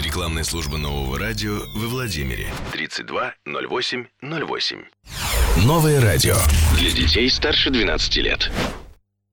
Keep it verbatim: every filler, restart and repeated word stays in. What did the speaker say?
Рекламная служба нового радио во Владимире. тридцать два ноль восемь ноль восемь. Новое радио. Для детей старше двенадцати лет.